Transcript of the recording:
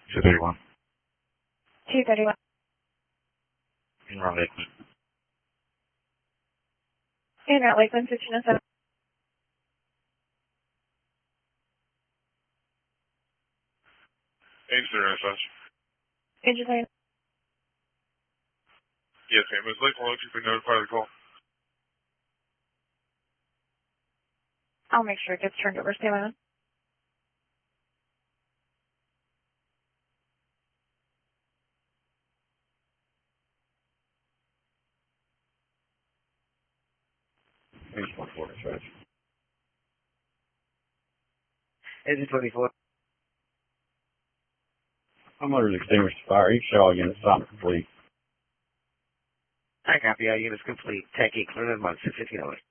231. 231. In route Lakeland. In route Lakeland, 1507. Agency dispatch. Agent Lane. Yes, ma'am. Ms. Lakeland, you've been notified of the call. I'll make sure it gets turned over. Stay a minute. Agent 24 dispatch. Agent 24. Homeowners extinguished the fire. Each all units stop complete. I copy. All units complete. Tech 8 clear. About 650 hours.